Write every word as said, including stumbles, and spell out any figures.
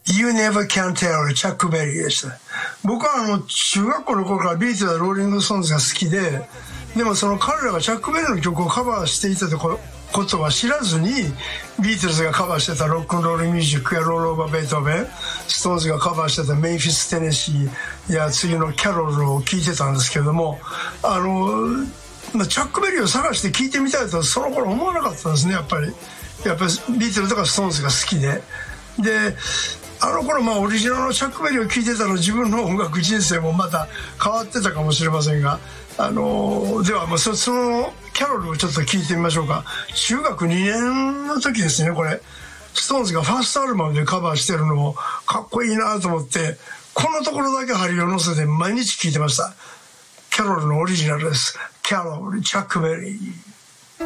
You Never Can Tell チャック・ベリーでした。僕はあの中学校の頃からビートルズやローリング・ストーンズが好きで、でもその彼らがチャック・ベリーの曲をカバーしていたことは知らずに、ビートルズがカバーしてたロックンロールミュージックやロール・オーバー・ベートーベン、ストーンズがカバーしてたメンフィス・テネシーや次のキャロルを聴いてたんですけれども、あのチャック・ベリーを探して聴いてみたいとその頃思わなかったんですね。やっぱりやっぱりビートルズとかストーンズが好きで、であの頃まあオリジナルのチャック・ベリーを聴いてたら自分の音楽人生もまた変わってたかもしれませんが、あのではもう そ, そのキャロルをちょっと聴いてみましょうか。中学にねんの時ですね。これストーンズがファーストアルバムでカバーしてるのをかっこいいなと思って、このところだけ針を乗せて毎日聴いてました。キャロルのオリジナルです。キャロル、チャック・ベリー。